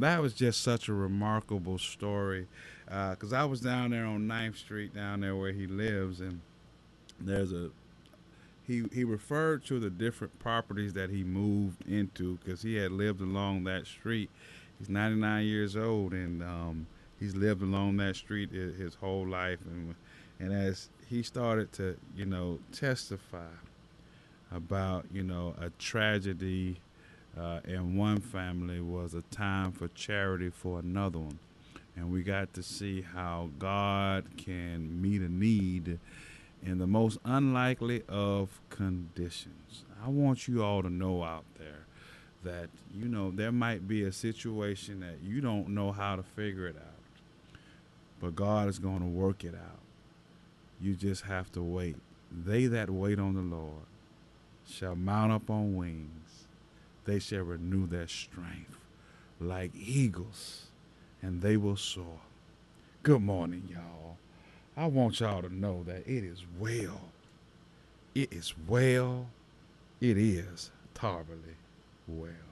that was just such a remarkable story, because I was down there on Ninth Street, down there where he lives, and there's a he referred to the different properties that he moved into because he had lived along that street. He's 99 years old, and he's lived along that street his whole life, and as he started to testify about a tragedy in one family was a time for charity for another one. And we got to see how God can meet a need in the most unlikely of conditions. I want you all to know out there that there might be a situation that you don't know how to figure it out, but God is going to work it out. You just have to wait. They that wait on the Lord shall mount up on wings. They shall renew their strength like eagles, and they will soar. Good morning, y'all. I want y'all to know that it is well. It is well. It is terribly well.